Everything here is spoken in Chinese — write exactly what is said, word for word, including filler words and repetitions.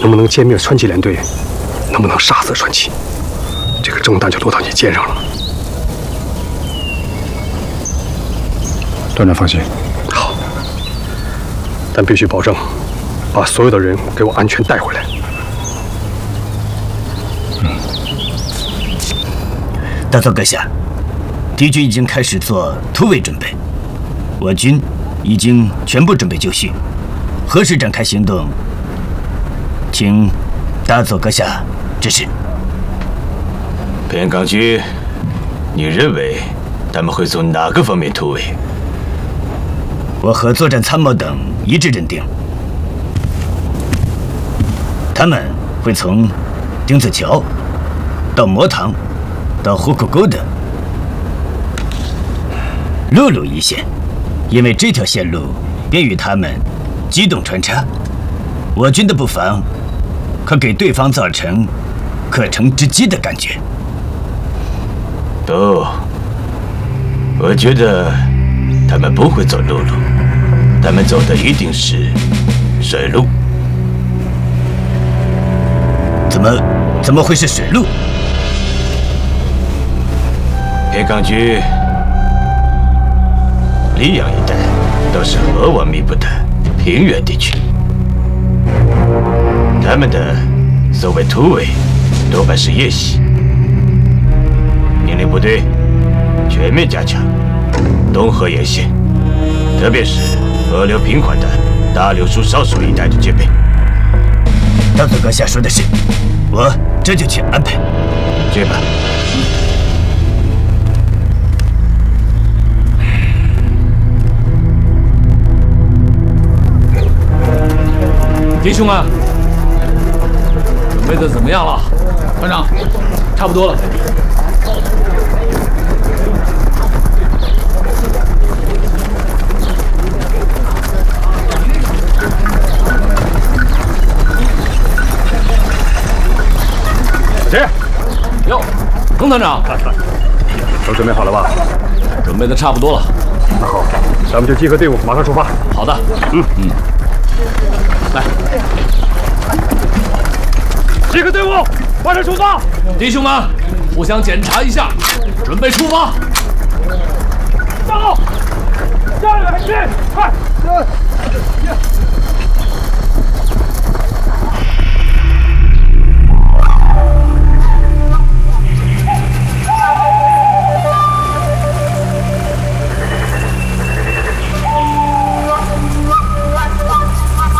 能不能歼灭川崎连队，能不能杀死川崎，这个重担就落到你肩上了。 团长放心。 好，但必须保证把所有的人给我安全带回来。 嗯。大佐阁下，敌军已经开始做突围准备，我军已经全部准备就绪，何时展开行动？请大佐阁下指示。 边港军，你认为他们会从哪个方面突围？ 我和作战参谋等一致认定，他们会从丁字桥到磨塘到虎口沟的陆路一线，因为这条线路便于他们机动穿插，我军的布防可给对方造成可乘之机的感觉。 不，我觉得他们不会走陆路，他们走的一定是水路。 怎么怎么会是水路？ 边港军溧阳一带都是河湾密布的平原地区，他们的所谓突围多半是夜袭。命令部队全面加强东河沿线，特别是河流平缓的大柳树少数一带的戒备。 大佐阁下说的是，我这就去安排。 去吧。 弟兄们，准备的怎么样了？团长，差不多了。 小杰， 哟，彭团长， 都准备好了吧？ 准备的差不多了。 那好，咱们就集合队伍，马上出发。 好的。嗯嗯。来，集合队伍，马上出发！弟兄们，互相检查一下，准备出发！到，加油，海军，快！